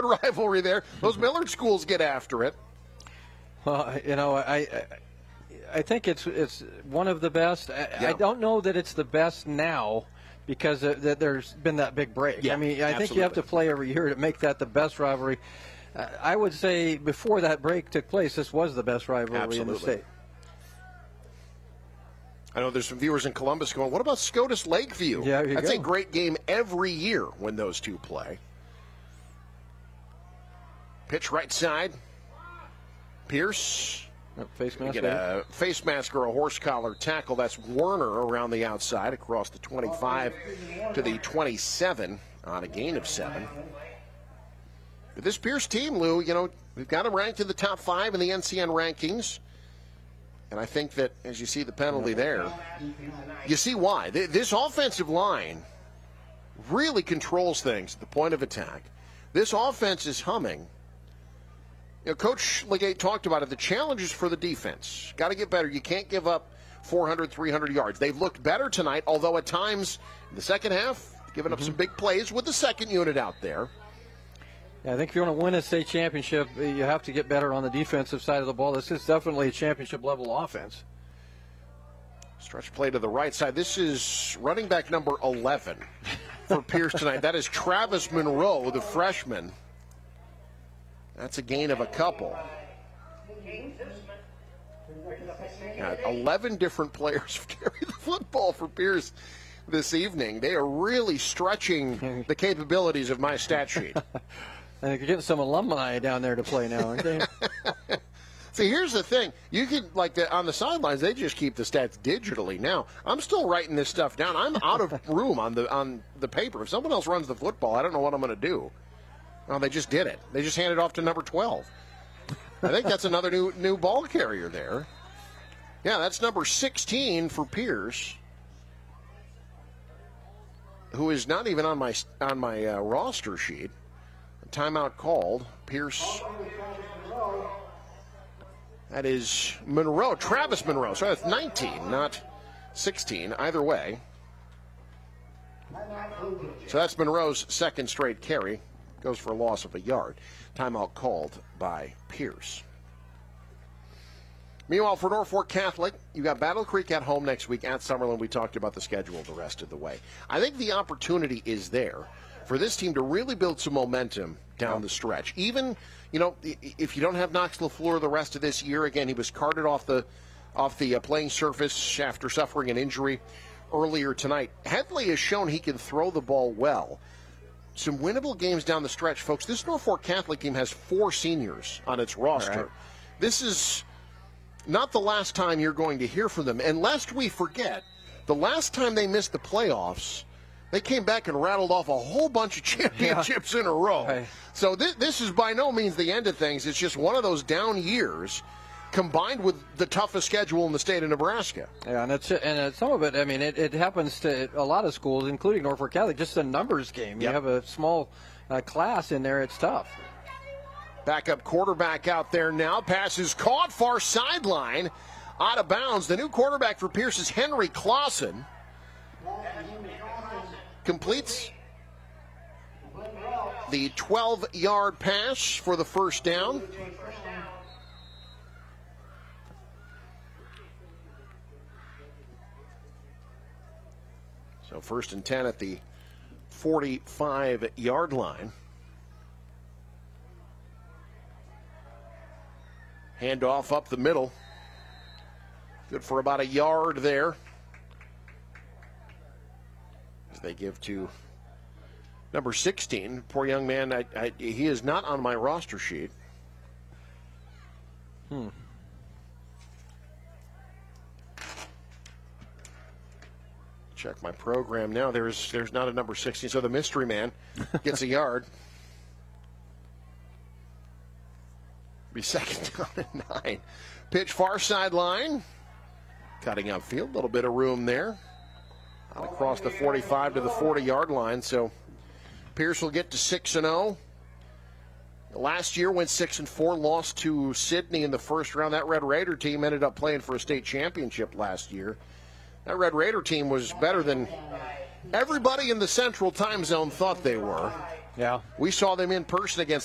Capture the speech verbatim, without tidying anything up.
rivalry there. Those Millard schools get after it. Well, you know, I, I I think it's it's one of the best. I, yeah. I don't know that it's the best now because uh, that there's been that big break. Yeah, I mean, I absolutely. think you have to play every year to make that the best rivalry. Uh, I would say before that break took place, this was the best rivalry absolutely. in the state. I know there's some viewers in Columbus going, what about SCOTUS Lakeview? Yeah, you That's go. a great game every year when those two play. Pitch right side. Pierce. Face mask. Get a face mask or a horse collar tackle. That's Werner around the outside across the twenty-five to the twenty-seven on a gain of seven. But this Pierce team, Lou, you know, we've got them ranked in the top five in the N C N rankings. And I think that as you see the penalty there, you see why. This offensive line really controls things at the point of attack. This offense is humming. You know, Coach Legate talked about it. The challenges for the defense. Got to get better. You can't give up four hundred, three hundred yards. They've looked better tonight, although at times in the second half, giving up mm-hmm. some big plays with the second unit out there. Yeah, I think if you want to win a state championship, you have to get better on the defensive side of the ball. This is definitely a championship-level offense. Stretch play to the right side. This is running back number eleven for Pierce tonight. That is Travis Monroe, the freshman. That's a gain of a couple. Yeah, eleven different players carry the football for Pierce this evening. They are really stretching the capabilities of my stat sheet. I think you're getting some alumni down there to play now, aren't they? See, here's the thing. You can, like, the, on the sidelines, they just keep the stats digitally. Now, I'm still writing this stuff down. I'm out of room on the on the paper. If someone else runs the football, I don't know what I'm going to do. Well, they just did it. They just handed it off to number twelve. I think that's another new new ball carrier there. Yeah, that's number sixteen for Pierce, who is not even on my on my uh, roster sheet. A timeout called. Pierce. That is Monroe, Travis Monroe. So that's nineteen, not sixteen. Either way. So that's Monroe's second straight carry. Goes for a loss of a yard. Timeout called by Pierce. Meanwhile, for Norfolk Catholic, you got Battle Creek at home next week at Summerlin. We talked about the schedule the rest of the way. I think the opportunity is there for this team to really build some momentum down the stretch. Even, you know, if you don't have Knox LaFleur the rest of this year, again, he was carted off the off the uh, playing surface after suffering an injury earlier tonight. Headley has shown he can throw the ball well. Some winnable games down the stretch, folks. This Norfolk Catholic team has four seniors on its roster. Right. This is not the last time you're going to hear from them. And lest we forget, the last time they missed the playoffs, they came back and rattled off a whole bunch of championships yeah. in a row. Right. So th- this is by no means the end of things. It's just one of those down years combined with the toughest schedule in the state of Nebraska. Yeah, and it's and uh, some of it, I mean, it, it happens to a lot of schools, including Norfolk Catholic, just a numbers game. Yep. You have a small uh, class in there, it's tough. Backup quarterback out there now. Pass is caught, far sideline, out of bounds. The new quarterback for Pierce is Henry Clausen. Completes the twelve-yard pass for the first down. So first and ten at the forty-five-yard line. Handoff up the middle. Good for about a yard there. As they give to number sixteen. Poor young man, I, I, he is not on my roster sheet. Hmm. Check my program now. There's there's not a number sixteen, so the mystery man gets a yard. Be second down and nine. Pitch far sideline. Cutting upfield, a little bit of room there. Out across the forty-five to the forty-yard line, so Pierce will get to six and oh. Last year went six and four, lost to Sydney in the first round. That Red Raider team ended up playing for a state championship last year. That Red Raider team was better than everybody in the Central Time Zone thought they were. Yeah. We saw them in person against